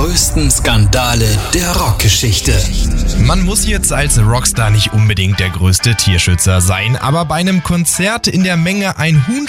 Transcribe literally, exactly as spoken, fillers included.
größten Skandale der Rockgeschichte. Man muss jetzt als Rockstar nicht unbedingt der größte Tierschützer sein, aber bei einem Konzert in der Menge ein Huhn